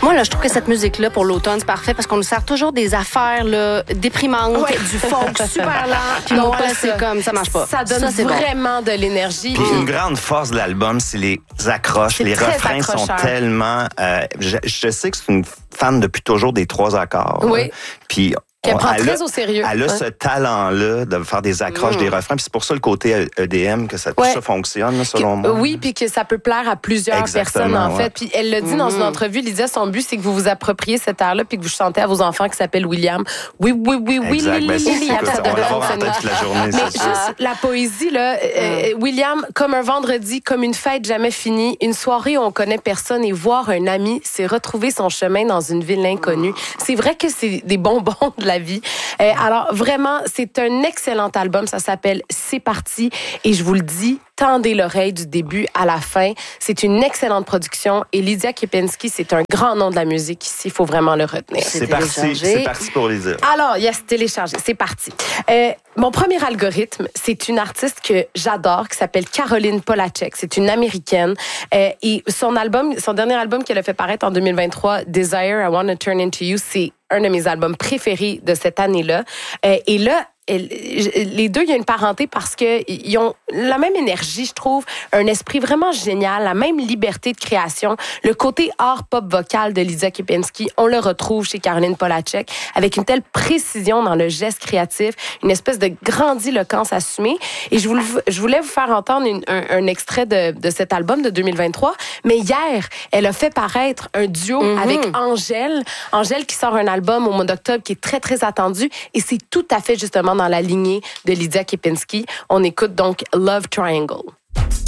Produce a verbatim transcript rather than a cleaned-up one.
Moi, là, je trouve que cette musique-là, pour l'automne, c'est parfait parce qu'on nous sert toujours des affaires là, déprimantes, Ouais. du folk super lent. Puis Non, moi, pas là, ça. c'est comme, ça marche pas. Ça donne Ça, c'est bon. vraiment de l'énergie. Puis une grande force de l'album, c'est les accroches. C'est Les très refrains sont accrocheur. tellement... Euh, je, je sais que c'est une fan depuis toujours des trois accords. Oui. Hein. Puis... Qu'elle on- prend elle très a- au sérieux. Elle a Ouais. ce talent-là de faire des accroches, Mm. des refrains. Puis c'est pour ça le côté E D M que ça, tout Ouais. ça fonctionne, là, Que- selon moi. Oui, puis que ça peut plaire à plusieurs Exactement, personnes, en ouais. fait. Puis elle l'a dit dans une entrevue, Lydia, son but, c'est que vous vous appropriez cette art-là puis que vous chantez à vos enfants qui s'appellent William. Oui, oui, oui, oui, Exact. Lili, Ben, c'est- Lili. écoute, Ça on va devrait l'avoir en fonctionner. tête toute la journée, Mais c'est sûr. juste la poésie, là, euh, William, comme un vendredi, comme une fête jamais finie, une soirée où on connaît personne et voir un ami, c'est retrouver son chemin dans une ville inconnue. C'est vrai que c'est des bonbons de la vie. Euh, alors, vraiment, c'est un excellent album. Ça s'appelle C'est parti. Et je vous le dis, tendez l'oreille du début à la fin. C'est une excellente production. Et Lydia Kepinski, c'est un grand nom de la musique ici. Il faut vraiment le retenir. C'est parti, téléchargé. c'est parti pour les dire. Alors, yes, téléchargé. C'est parti. Euh, mon premier algorithme, c'est une artiste que j'adore, qui s'appelle Caroline Polachek. C'est une Américaine. Euh, et son album, son dernier album qu'elle a fait paraître en deux mille vingt-trois, Desire, I Wanna Turn Into You, c'est un de mes albums préférés de cette année-là. Euh, et là, elle- les deux, il y a une parenté parce que ils ont la même énergie, je trouve, un esprit vraiment génial, la même liberté de création. Le côté art pop vocal de Lydia Kepinski, on le retrouve chez Caroline Polachek avec une telle précision dans le geste créatif, une espèce de grandiloquence assumée. Et je voulais, je voulais vous faire entendre une- un, un extrait de, de cet album de deux mille vingt-trois. Mais hier, elle a fait paraître un duo Mm-hmm. avec Angèle. Angèle qui sort un album au mois d'octobre qui est très, très attendu. Et c'est tout à fait justement dans la lignée de Lydia Kepinski. On écoute donc Love Triangle.